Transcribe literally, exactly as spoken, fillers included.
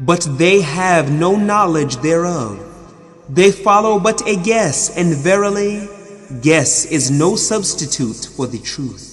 but they have no knowledge thereof. They follow but a guess, and verily, guess is no substitute for the truth.